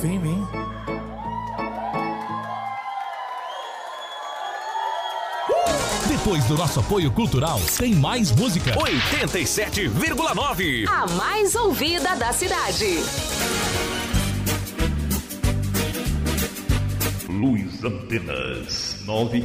Delfim, hein? Depois do nosso apoio cultural, tem mais música. 87,9. A mais ouvida da cidade. Luz Antenas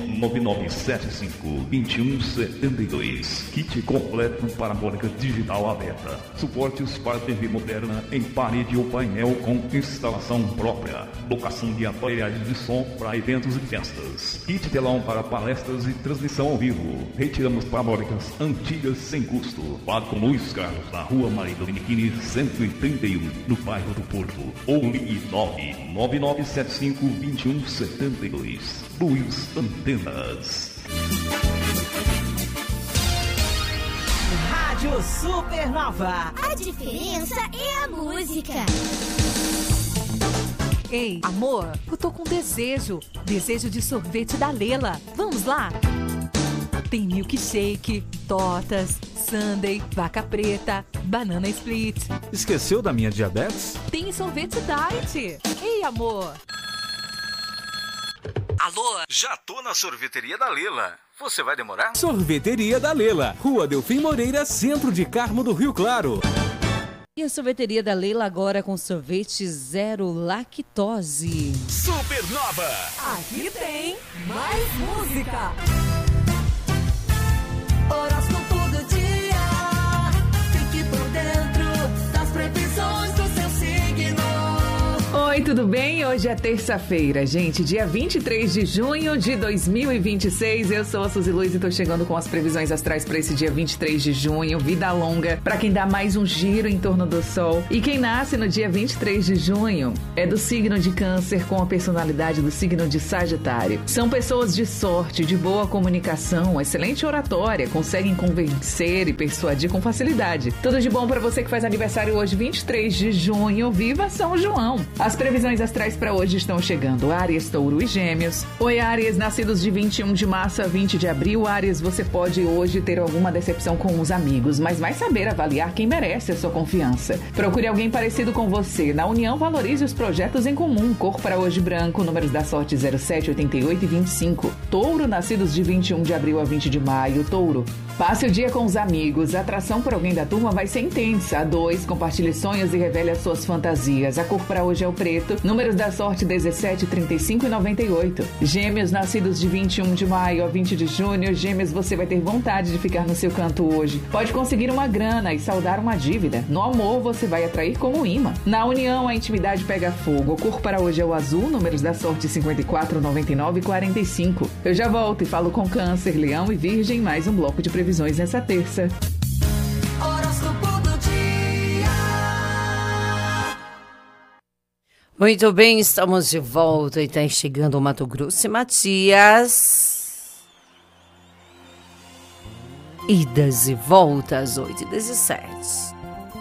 99975-2172. Kit completo parabólica digital aberta. Suportes para TV moderna em parede ou painel com instalação própria. Locação de aparelhagem de som para eventos e festas. Kit telão para palestras e transmissão ao vivo. Retiramos parabólicas antigas sem custo. Fale com Luiz Carlos na Rua Maria Dominiquini 131, no bairro do Porto. Ou ligue 99975-2172. Luz Antenas. Rádio Supernova. A diferença é a música. Ei, amor, eu tô com desejo de sorvete da Lela. Vamos lá? Tem milkshake, tortas, sundae, vaca preta, banana split. Esqueceu da minha diabetes? Tem sorvete diet. Ei, amor. Alô? Já tô na sorveteria da Lela. Você vai demorar? Sorveteria da Lela, Rua Delfim Moreira, centro de Carmo do Rio Claro. E a sorveteria da Leila agora com sorvete zero lactose. Supernova. Aqui tem mais música. Horóscopo do dia. Fique por dentro das previsões do seu signo. Oi, tudo bem? Hoje é terça-feira, gente, dia 23 de junho de 2026. Eu sou a Suzy Luiz e tô chegando com as previsões astrais para esse dia 23 de junho. Vida longa, para quem dá mais um giro em torno do sol. E quem nasce no dia 23 de junho é do signo de Câncer com a personalidade do signo de Sagitário. São pessoas de sorte, de boa comunicação, excelente oratória, conseguem convencer e persuadir com facilidade. Tudo de bom para você que faz aniversário hoje, 23 de junho. Viva São João! As previsões astrais para hoje estão chegando. Áries, Touro e Gêmeos. Oi, Áries, nascidos de 21 de março a 20 de abril. Áries, você pode hoje ter alguma decepção com os amigos, mas vai saber avaliar quem merece a sua confiança. Procure alguém parecido com você. Na união, valorize os projetos em comum. Cor para hoje branco, números da sorte 07, 88 e 25. Touro, nascidos de 21 de abril a 20 de maio. Touro, passe o dia com os amigos. A atração por alguém da turma vai ser intensa. A 2, compartilhe sonhos e revele as suas fantasias. A cor para hoje é o preto. Números da sorte 17, 35 e 98. Gêmeos, nascidos de 21 de maio a 20 de junho. Gêmeos, você vai ter vontade de ficar no seu canto hoje. Pode conseguir uma grana e saldar uma dívida. No amor, você vai atrair como imã. Na união, a intimidade pega fogo. A cor para hoje é o azul. Números da sorte 54, 99 e 45. Eu já volto e falo com Câncer, Leão e Virgem. Mais um bloco de previsões nessa terça. Horóscopo do dia. Muito bem, estamos de volta e está chegando o Mato Grosso e Matias. Idas e voltas, 8h17.